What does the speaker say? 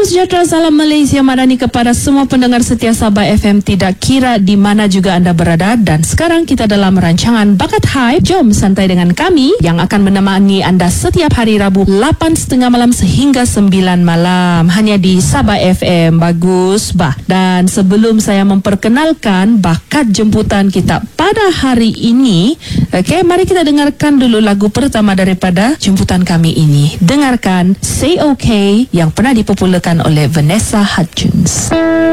sejahtera, salam Malaysia Madani kepada semua pendengar setia Sabah FM tidak kira di mana juga anda berada. Dan sekarang kita dalam rancangan Bakat Hype. Jom santai dengan kami yang akan menemani anda setiap hari Rabu 8.30 malam sehingga 9 malam hanya di Sabah FM. Bagus bah. Dan sebelum saya memperkenalkan bakat jemputan kita pada hari ini, okey, mari kita dengarkan dulu lagu pertama daripada jemputan kami ini. Dengarkan Say Okay yang pernah dipopularkan oleh Vanessa Hudgens.